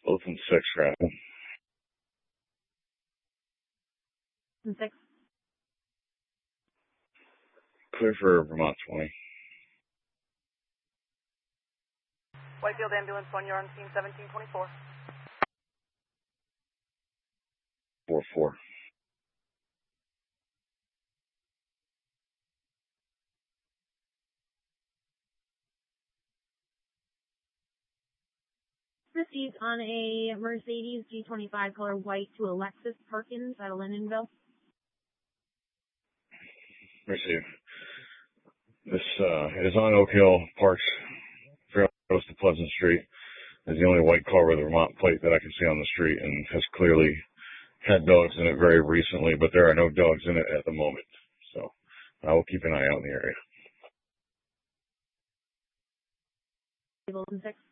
Open 6, right? And 6. Clear for Vermont 20. Whitefield ambulance 1, you're on scene 1724. 4-4. Received on a Mercedes G25 color white to Alexis Perkins out of Lindenville. Receive. This is on Oak Hill, parks fairly close to Pleasant Street. Is the only white car with a Vermont plate that I can see on the street, and has clearly had dogs in it very recently, but there are no dogs in it at the moment. So I will keep an eye out in the area. Open 6.